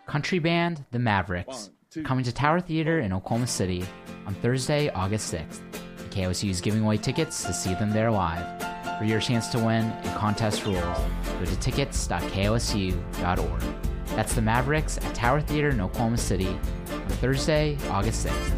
Country band The Mavericks, coming to Tower Theater in Oklahoma City on Thursday, August 6th. And KOSU is giving away tickets to see them there live. For your chance to win and contest rules, go to tickets.kosu.org. That's The Mavericks at Tower Theater in Oklahoma City on Thursday, August 6th.